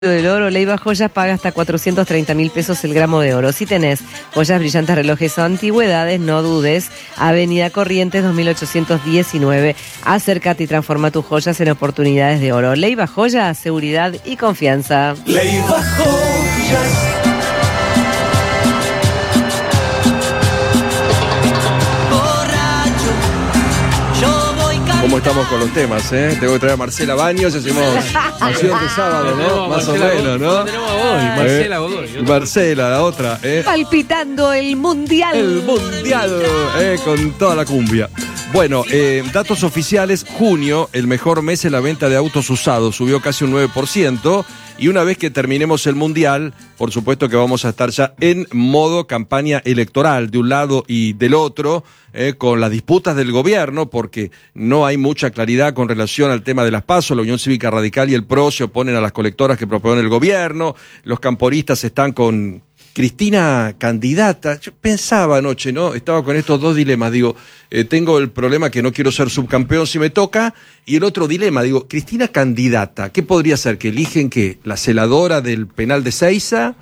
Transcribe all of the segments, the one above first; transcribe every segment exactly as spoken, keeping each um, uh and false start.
del oro, Leiva Joyas paga hasta cuatrocientos treinta mil pesos el gramo de oro. Si tenés joyas, brillantes, relojes o antigüedades, no dudes. Avenida Corrientes dos mil ochocientos diecinueve. Acércate y transforma tus joyas en oportunidades de oro. Leiva Joyas, seguridad y confianza. Leiva Joyas. ¿Cómo estamos con los temas, eh? Tengo que traer a Marcela Baños y hacemos acción de sábado, ¿no? Más o menos, ¿no? Tenemos a Godoy, Marcela Godoy. Eh, Marcela, la otra, ¿eh? Palpitando el mundial. El mundial, eh, con toda la cumbia. Bueno, eh, datos oficiales, junio, el mejor mes en la venta de autos usados, subió casi un nueve por ciento. Y una vez que terminemos el mundial, por supuesto que vamos a estar ya en modo campaña electoral, de un lado y del otro, eh, con las disputas del gobierno, porque no hay mucha claridad con relación al tema de las PASO. La Unión Cívica Radical y el P R O se oponen a las colectoras que propone el gobierno. Los camporistas están con Cristina candidata. Yo pensaba anoche, ¿no? Estaba con estos dos dilemas. Digo, eh, tengo el problema que no quiero ser subcampeón si me toca. Y el otro dilema, digo, Cristina candidata, ¿qué podría ser? ¿Que eligen qué? ¿La celadora del penal de Seiza?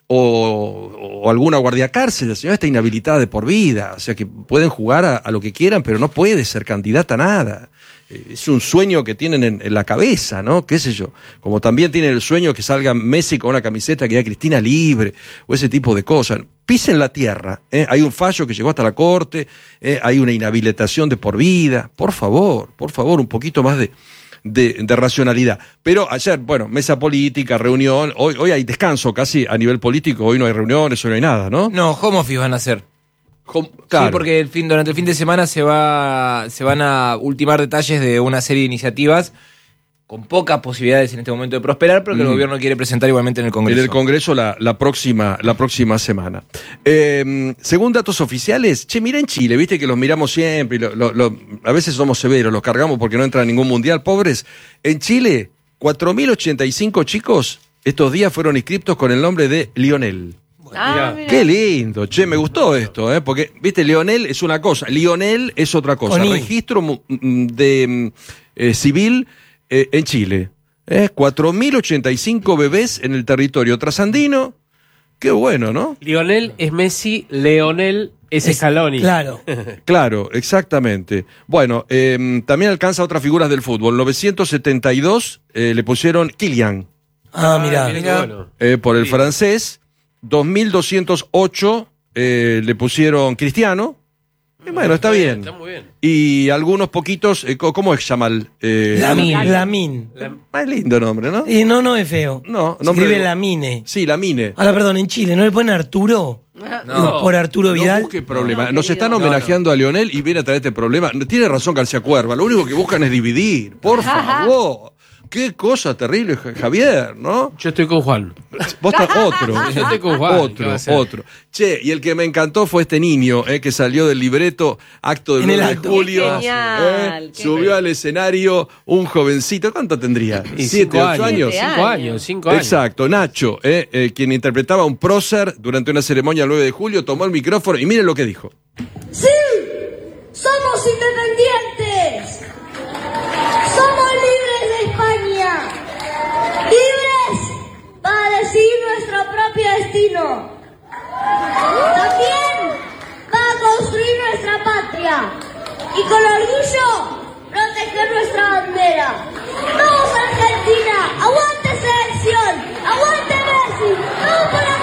O, o alguna guardia cárcel. La señora está inhabilitada de por vida. O sea que pueden jugar a, a lo que quieran, pero no puede ser candidata a nada. Es un sueño que tienen en, en la cabeza, ¿no? Qué sé yo. Como también tienen el sueño que salga Messi con una camiseta que diga Cristina libre, o ese tipo de cosas. Pisen la tierra, ¿eh? Hay un fallo que llegó hasta la corte, ¿eh? Hay una inhabilitación de por vida. Por favor, por favor, un poquito más de, de, de racionalidad. Pero ayer, bueno, mesa política, reunión, hoy, hoy hay descanso casi a nivel político, hoy no hay reuniones, hoy no hay nada, ¿no? No, home office van a hacer. Home, claro. Sí, porque el fin, durante el fin de semana se va, se van a ultimar detalles de una serie de iniciativas con pocas posibilidades en este momento de prosperar, pero que mm. el gobierno quiere presentar igualmente en el Congreso. En el Congreso la, la, próxima, la próxima semana. Eh, según datos oficiales, che, mira en Chile, viste que los miramos siempre, y lo, lo, lo, a veces somos severos, los cargamos porque no entran a ningún mundial, pobres. En Chile, cuatro mil ochenta y cinco chicos estos días fueron inscriptos con el nombre de Lionel. Ah, qué lindo, che, me gustó esto, ¿eh? Porque, viste, Lionel es una cosa, Lionel es otra cosa. Registro de eh, civil eh, en Chile. ¿eh? cuatro mil ochenta y cinco bebés en el territorio trasandino. Qué bueno, ¿no? Lionel es Messi, Leonel es, es Scaloni. Claro. Claro, exactamente. Bueno, eh, también alcanza otras figuras del fútbol. novecientos setenta y dos eh, le pusieron Kylian. Ah, mirá. Ah, mirá. Bueno. Eh, por el Sí. francés. dos mil doscientos ocho eh, le pusieron Cristiano. Y bueno, está bien. Está muy bien. Y algunos poquitos, eh, ¿cómo es Yamal? Eh, Lamin. Lamin. Más lindo nombre, ¿no? Y no, no es feo. No, Se nombre escribe de- Lamine. Sí, Lamine. Ahora, perdón, en Chile, ¿no le ponen Arturo? No. Por Arturo Vidal. No busque problema. No, Nos querido. están homenajeando a Lionel y viene a traer este problema. Tiene razón García Cuerva. Lo único que buscan es dividir. Por favor. Qué cosa terrible, Javier, ¿no? Yo estoy con Juan. Vos estás otro. Yo estoy con Juan, ¿qué Otro, va a ser? otro. Che, y el que me encantó fue este niño, eh, que salió del libreto Acto del En el nueve de acto. julio. Qué genial, eh, qué subió genial. al escenario un jovencito. ¿Cuánto tendría? Y ¿Siete, cinco ocho años? Siete Cinco años, cinco años. Exacto, Nacho, eh, eh, quien interpretaba a un prócer durante una ceremonia el nueve de julio, tomó el micrófono y miren lo que dijo. ¡Sí! ¡Somos independientes! ¡Somos libres de España! ¡Libres para decidir nuestro propio destino! También para construir nuestra patria y con orgullo proteger nuestra bandera. ¡Vamos Argentina! ¡Aguante selección! ¡Aguante Messi! ¡Vamos por la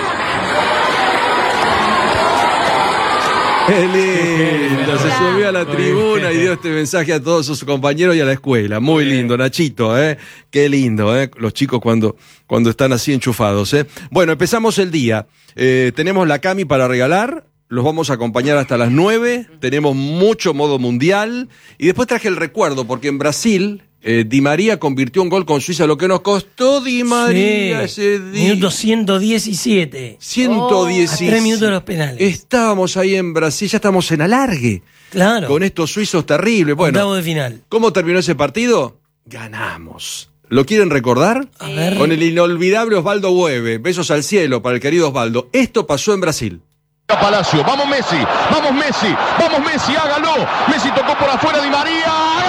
cuarta! ¡Qué lindo! Se subió a la tribuna y dio este mensaje a todos sus compañeros y a la escuela. Muy lindo, Nachito, ¿eh? Qué lindo, ¿eh? Los chicos cuando, cuando están así enchufados, ¿eh? Bueno, empezamos el día. Eh, tenemos la Cami para regalar. Los vamos a acompañar hasta las nueve. Tenemos mucho modo mundial. Y después traje el recuerdo, porque en Brasil, eh, Di María convirtió un gol con Suiza, lo que nos costó Di María Sí. ese día. Minuto ciento diecisiete. ciento diez. A tres minutos de los penales. Estábamos ahí en Brasil, ya estamos en alargue. Claro. Con estos suizos terribles. Bueno, Octavo de final. ¿cómo terminó ese partido? Ganamos. ¿Lo quieren recordar? A ver. Con el inolvidable Osvaldo Hueve. Besos al cielo para el querido Osvaldo. Esto pasó en Brasil. Palacio, vamos Messi, vamos Messi, vamos Messi, hágalo. Messi tocó por afuera, Di María.